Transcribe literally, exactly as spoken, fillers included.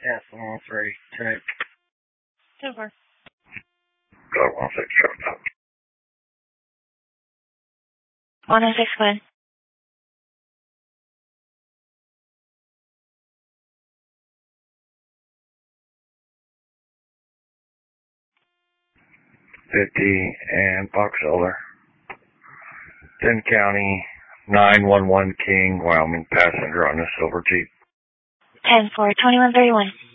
Yes, one oh three. Check. ten four. Go one six seven. one oh six, go ahead. fifty and Box Elder. Denton County, nine one one King, Wyoming, passenger on a silver Jeep. ten four, twenty-one thirty-one.